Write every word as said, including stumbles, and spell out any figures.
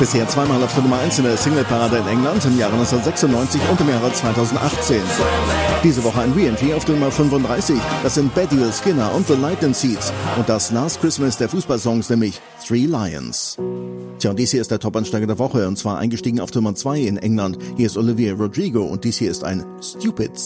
Bisher zweimal auf der Nummer eins in der Singleparade in England im Jahre neunzehnhundertsechsundneunzig und im Jahre zweitausendachtzehn. Diese Woche ein Re-Entry auf der Nummer fünfunddreißig. Das sind Betty Skinner und The Lightning Seeds. Und das Last Christmas der Fußballsongs, nämlich Three Lions. Tja, und dies hier ist der Top-Ansteiger der Woche, und zwar eingestiegen auf Nummer zwei in England. Hier ist Olivia Rodrigo und dies hier ist ein Stupid